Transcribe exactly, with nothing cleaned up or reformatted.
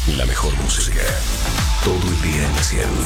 La mejor música. Todo el día en la cien.